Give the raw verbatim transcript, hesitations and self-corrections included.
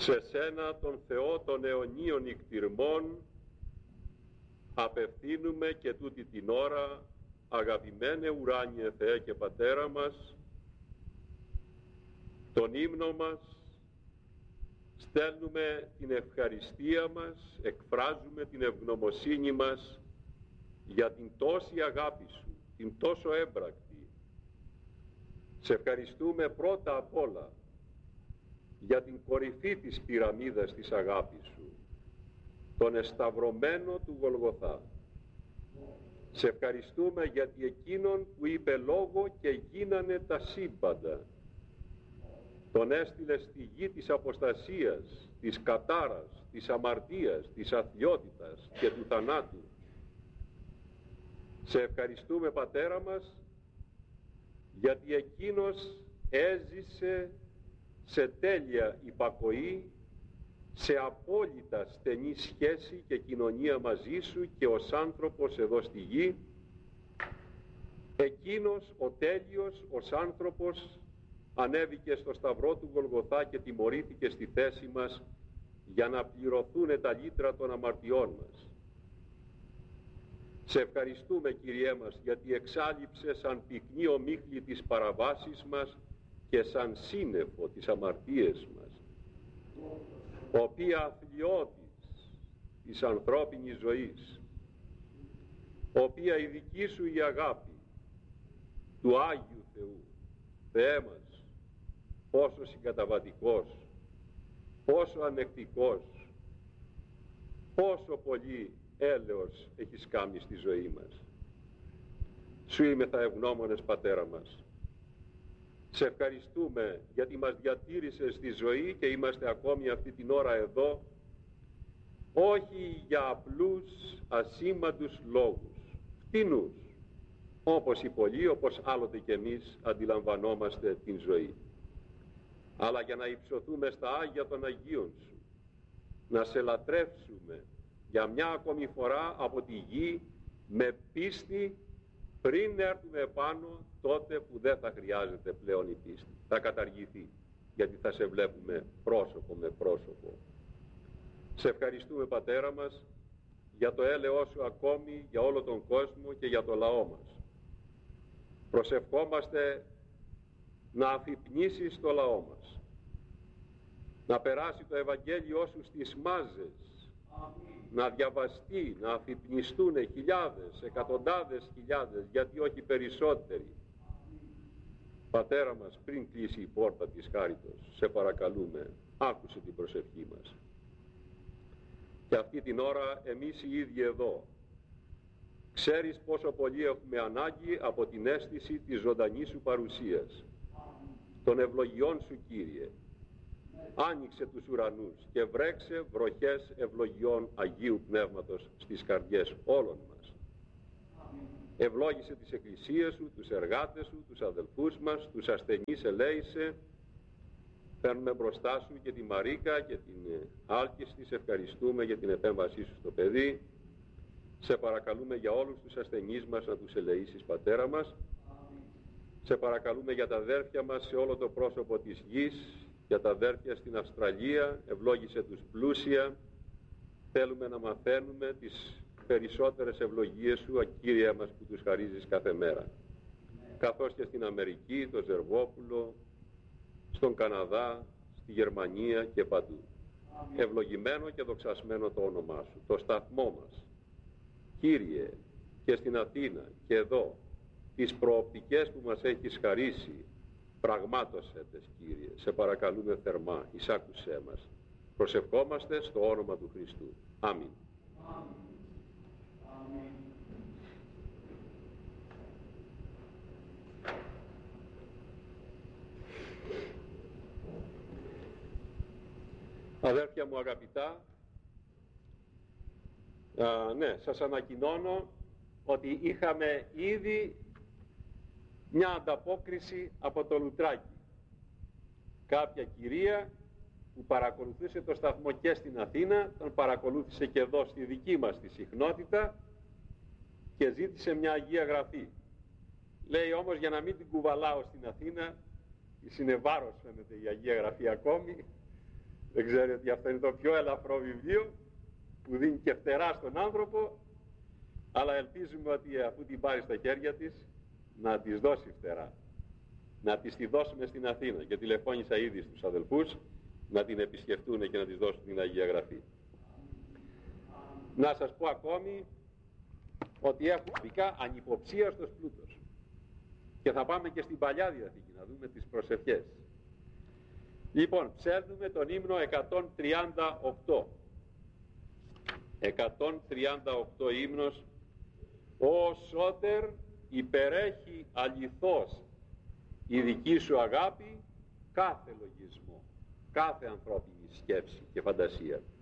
Σε σένα τον Θεό των αιωνίων ικτυρμών απευθύνουμε και τούτη την ώρα, αγαπημένε ουράνιε Θεέ και Πατέρα μας, τον ύμνο μας, στέλνουμε την ευχαριστία μας, εκφράζουμε την ευγνωμοσύνη μας για την τόση αγάπη σου, την τόσο έμπρακτη. Σε ευχαριστούμε πρώτα απ' όλα για την κορυφή της πυραμίδας της αγάπης σου, τον εσταυρωμένο του Γολγοθά. Σε ευχαριστούμε γιατί εκείνον που είπε λόγο και γίνανε τα σύμπαντα, τον έστειλε στη γη της αποστασίας, της κατάρας, της αμαρτίας, της αθλιότητας και του θανάτου. Σε ευχαριστούμε, Πατέρα μας, γιατί εκείνος έζησε σε τέλεια υπακοή, σε απόλυτα στενή σχέση και κοινωνία μαζί σου και ως άνθρωπος εδώ στη γη. Εκείνος ο τέλειος ως άνθρωπος ανέβηκε στο σταυρό του Γολγοθά και τιμωρήθηκε στη θέση μας για να πληρωθούν τα λύτρα των αμαρτιών μας. Σε ευχαριστούμε, Κυριέ μας, γιατί εξάλειψε σαν πυκνή ομίχλη τις παραβάσεις μας και σαν σύννεφο τις αμαρτίες μας, οποία αθλιώτης της ανθρώπινης ζωής, οποία η δική σου η αγάπη του Άγιου Θεού, Θεέ μας, πόσο συγκαταβατικός, πόσο ανεκτικός, πόσο πολύ έλεος έχεις κάνει στη ζωή μας. Σου είμαι θα ευγνώμονες, Πατέρα μας. Σε ευχαριστούμε γιατί μας διατήρησες στη ζωή και είμαστε ακόμη αυτή την ώρα εδώ, όχι για απλούς ασήμαντους λόγους, φτηνούς, όπως οι πολλοί, όπως άλλοτε και εμείς αντιλαμβανόμαστε την ζωή, αλλά για να υψωθούμε στα Άγια των Αγίων σου, να σε λατρεύσουμε για μια ακόμη φορά από τη γη με πίστη, πριν έρθουμε επάνω, τότε που δεν θα χρειάζεται πλέον η πίστη. Θα καταργηθεί, γιατί θα σε βλέπουμε πρόσωπο με πρόσωπο. Σε ευχαριστούμε, Πατέρα μας, για το έλεος σου ακόμη για όλο τον κόσμο και για το λαό μας. Προσευχόμαστε να αφυπνήσεις το λαό μας, να περάσει το Ευαγγέλιό σου στις μάζες, να διαβαστεί, να αφυπνιστούν χιλιάδες, εκατοντάδες χιλιάδες, γιατί όχι περισσότεροι. Πατέρα μας, πριν κλείσει η πόρτα της χάριτος, σε παρακαλούμε, άκουσε την προσευχή μας. Και αυτή την ώρα εμείς οι ίδιοι εδώ, ξέρεις πόσο πολύ έχουμε ανάγκη από την αίσθηση της ζωντανής σου παρουσίας, των ευλογιών σου, Κύριε. Άνοιξε τους ουρανούς και βρέξε βροχές ευλογιών Αγίου Πνεύματος στις καρδιές όλων μας. Ευλόγησε τις εκκλησίες σου, τους εργάτες σου, τους αδελφούς μας, τους ασθενείς ελέησε. Παίρνουμε μπροστά σου και τη Μαρίκα και την Άλκης της, ευχαριστούμε για την επέμβασή σου στο παιδί. Σε παρακαλούμε για όλους τους ασθενείς μας να τους ελεήσεις, Πατέρα μας. Σε παρακαλούμε για τα αδέρφια μας σε όλο το πρόσωπο της γης, για τα αδέρφια στην Αυστραλία, ευλόγησε τους πλούσια. Θέλουμε να μαθαίνουμε τις περισσότερες ευλογίες σου, Κύριε μας, που τους χαρίζεις κάθε μέρα. Καθώς και στην Αμερική, το Ζερβόπουλο, στον Καναδά, στη Γερμανία και παντού. Αμήν. Ευλογημένο και δοξασμένο το όνομά σου, το σταθμό μας, Κύριε, και στην Αθήνα και εδώ, τις προοπτικές που μας έχεις χαρίσει, πραγμάτωσέ τες, Κύριε, σε παρακαλούμε θερμά, εισάκουσέ μας. Προσευχόμαστε στο όνομα του Χριστού. Αμήν. Αμήν. Αμήν. Αδέρφια μου αγαπητά, α, ναι, σας ανακοινώνω ότι είχαμε ήδη μια ανταπόκριση από το Λουτράκι. Κάποια κυρία που παρακολουθούσε το σταθμό και στην Αθήνα, τον παρακολούθησε και εδώ στη δική μας τη συχνότητα και ζήτησε μια Αγία Γραφή. Λέει όμως, για να μην την κουβαλάω στην Αθήνα, είναι βάρος φαίνεται η Αγία Γραφή ακόμη, Δεν ξέρει ότι αυτό είναι το πιο ελαφρό βιβλίο που δίνει και φτερά στον άνθρωπο, αλλά ελπίζουμε ότι αφού την πάρει στα χέρια της να της δώσει φτερά. Να της τη δώσουμε στην Αθήνα, και τηλεφώνησα ήδη στους αδελφούς να την επισκεφτούν και να της δώσουν την Αγία Γραφή. Να σας πω ακόμη ότι έχουμε ειδικά ανυποψίαστος πλούτος, και θα πάμε και στην Παλιά Διαθήκη να δούμε τις προσευχές. Λοιπόν, ψέρνουμε τον ύμνο εκατόν τριάντα οκτώ. εκατόν τριάντα οκτώ ύμνος. «Ο Σώτερ, υπερέχει αληθώς η δική σου αγάπη κάθε λογισμό, κάθε ανθρώπινη σκέψη και φαντασία».